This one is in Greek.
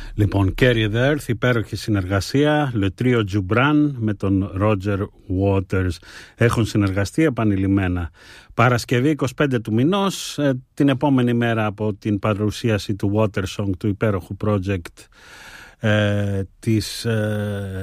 Λοιπόν, Carry the Earth, υπέροχη συνεργασία. Le Trio Joubran με τον Roger Waters έχουν συνεργαστεί επανειλημμένα. Παρασκευή 25 του μηνός, την επόμενη μέρα από την παρουσίαση του Watersong, του υπέροχου project της